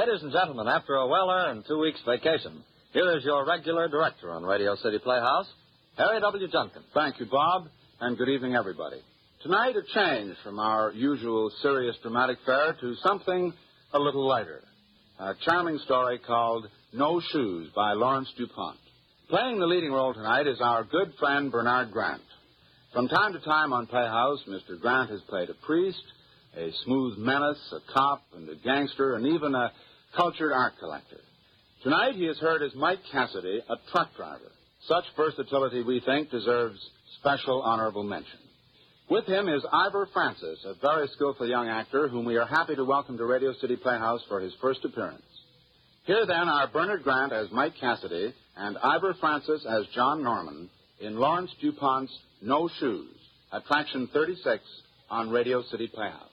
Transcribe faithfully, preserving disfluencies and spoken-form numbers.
Ladies and gentlemen, after a well-earned two weeks vacation, here is your regular director on Radio City Playhouse, Harry W. Junkin. Thank you, Bob, and good evening, everybody. Tonight, a change from our usual serious dramatic fare to something a little lighter. A charming story called No Shoes by Lawrence DuPont. Playing the leading role tonight is our good friend Bernard Grant. From time to time on Playhouse, Mister Grant has played a priest, a smooth menace, a cop, and a gangster, and even a cultured art collector. Tonight he is heard as Mike Cassidy, a truck driver. Such versatility, we think, deserves special honorable mention. With him is Ivor Francis, a very skillful young actor whom we are happy to welcome to Radio City Playhouse for his first appearance. Here, then, are Bernard Grant as Mike Cassidy and Ivor Francis as John Norman in Lawrence DuPont's No Shoes, Attraction thirty-six on Radio City Playhouse.